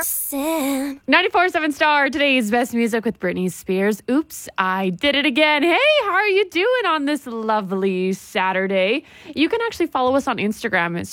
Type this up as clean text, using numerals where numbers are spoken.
94.7 Star, today's best music with Britney Spears. Oops, I did it again. Hey, how are you doing on this lovely Saturday? You can actually follow us on Instagram. It's